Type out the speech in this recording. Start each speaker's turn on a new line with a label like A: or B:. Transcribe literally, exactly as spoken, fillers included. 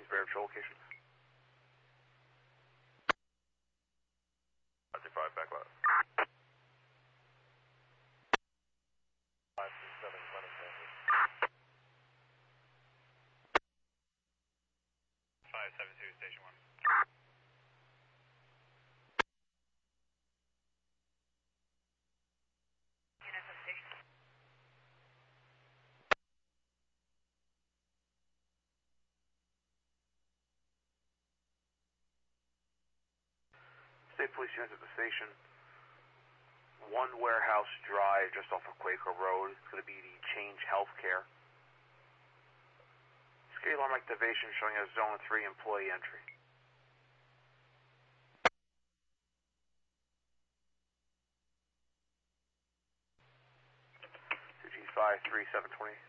A: Bear Patrol location.
B: five two five, back left. five two seven, running transit. five seven two, station one.
A: State Police units at the station. One Warehouse Drive, just off of Quaker Road. It's going to be the Change Healthcare. Security alarm activation showing a Zone three employee entry. two G five three seven twenty.